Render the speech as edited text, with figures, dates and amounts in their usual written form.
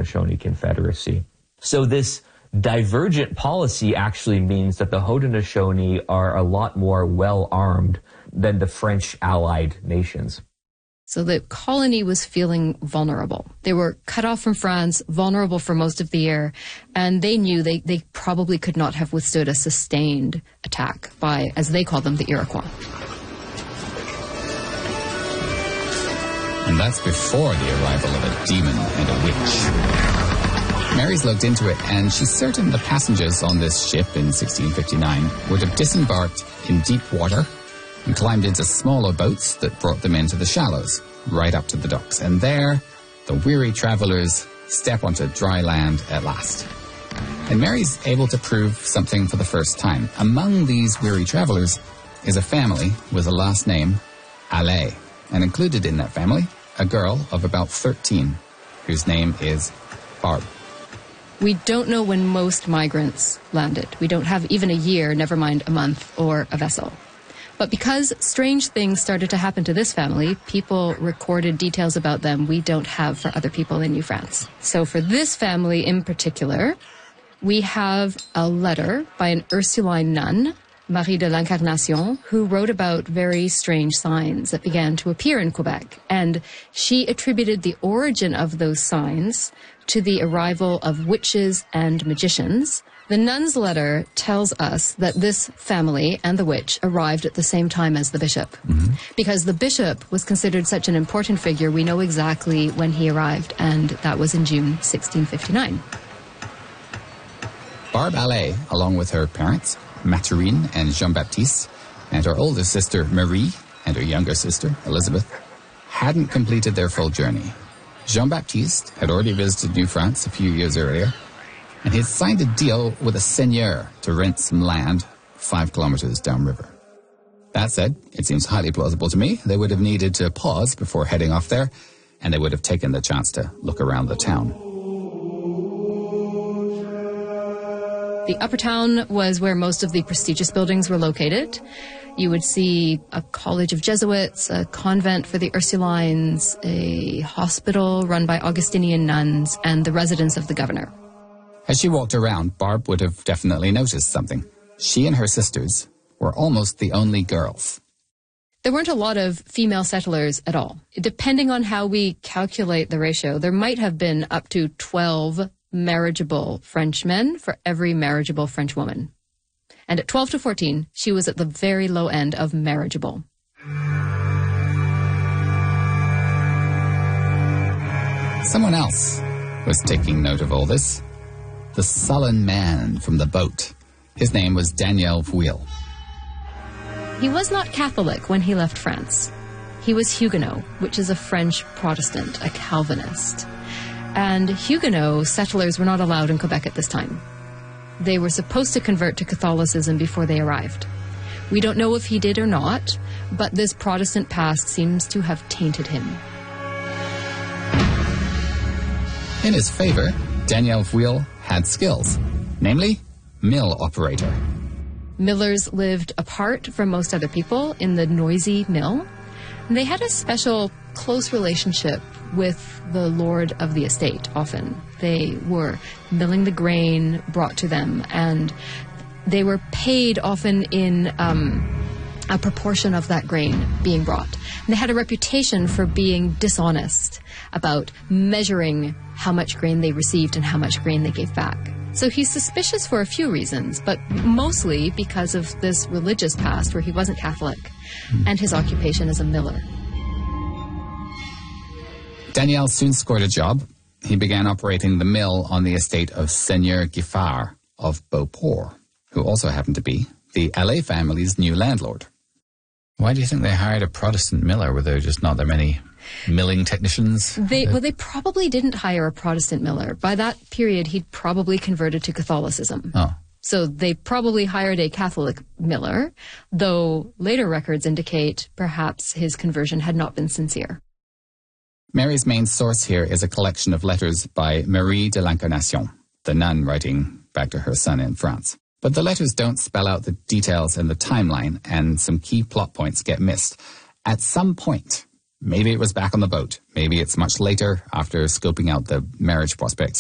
Haudenosaunee Confederacy. So this divergent policy actually means that the Haudenosaunee are a lot more well-armed than the French allied nations. So the colony was feeling vulnerable. They were cut off from France, vulnerable for most of the year, and they knew they probably could not have withstood a sustained attack by, as they called them, the Iroquois. And that's before the arrival of a demon and a witch. Mary's looked into it, and she's certain the passengers on this ship in 1659 would have disembarked in deep water and climbed into smaller boats that brought them into the shallows, right up to the docks. And there, the weary travelers step onto dry land at last. And Mary's able to prove something for the first time. Among these weary travelers is a family with a last name, Allais. And included in that family, a girl of about 13, whose name is Barbe. We don't know when most migrants landed. We don't have even a year, never mind a month or a vessel. But because strange things started to happen to this family, people recorded details about them we don't have for other people in New France. So for this family in particular, we have a letter by an Ursuline nun, Marie de l'Incarnation, who wrote about very strange signs that began to appear in Quebec. And she attributed the origin of those signs to the arrival of witches and magicians. The nun's letter tells us that this family and the witch arrived at the same time as the bishop. Mm-hmm. Because the bishop was considered such an important figure, we know exactly when he arrived, and that was in June 1659. Barbe Allais, along with her parents, Mathurine and Jean-Baptiste, and her older sister Marie and her younger sister Elizabeth, hadn't completed their full journey. Jean-Baptiste had already visited New France a few years earlier, and he had signed a deal with a seigneur to rent some land 5 kilometers downriver. That said, it seems highly plausible to me they would have needed to pause before heading off there, and they would have taken the chance to look around the town. The upper town was where most of the prestigious buildings were located. You would see a college of Jesuits, a convent for the Ursulines, a hospital run by Augustinian nuns, and the residence of the governor. As she walked around, Barbe would have definitely noticed something. She and her sisters were almost the only girls. There weren't a lot of female settlers at all. Depending on how we calculate the ratio, there might have been up to 12 marriageable Frenchmen for every marriageable French woman. And at 12 to 14, she was at the very low end of marriageable. Someone else was taking note of all this. The sullen man from the boat. His name was Daniel Vuille. He was not Catholic when he left France. He was Huguenot, which is a French Protestant, a Calvinist. And Huguenot settlers were not allowed in Quebec at this time. They were supposed to convert to Catholicism before they arrived. We don't know if he did or not, but this Protestant past seems to have tainted him. In his favor, Daniel Vuille had skills, namely mill operator. Millers lived apart from most other people in the noisy mill. And they had a special close relationship with the lord of the estate often. They were milling the grain brought to them, and they were paid often in a proportion of that grain being brought. And they had a reputation for being dishonest about measuring how much grain they received and how much grain they gave back. So he's suspicious for a few reasons, but mostly because of this religious past where he wasn't Catholic and his occupation as a miller. Daniel soon scored a job. He began operating the mill on the estate of Seigneur Giffard of Beauport, who also happened to be the Allais family's new landlord. Why do you think they hired a Protestant miller? Were there just not that many milling technicians? They probably didn't hire a Protestant miller. By that period, he'd probably converted to Catholicism. Oh. So they probably hired a Catholic miller, though later records indicate perhaps his conversion had not been sincere. Mary's main source here is a collection of letters by Marie de l'Incarnation, the nun writing back to her son in France. But the letters don't spell out the details and the timeline, and some key plot points get missed. At some point, maybe it was back on the boat, maybe it's much later after scoping out the marriage prospects,